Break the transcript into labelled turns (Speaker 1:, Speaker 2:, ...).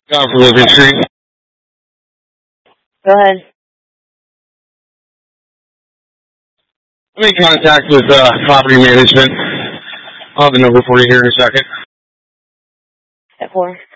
Speaker 1: Down for Living Street.
Speaker 2: Go ahead.
Speaker 1: I'm in contact with property management. I'll have the number for you here in a second.
Speaker 2: At 4.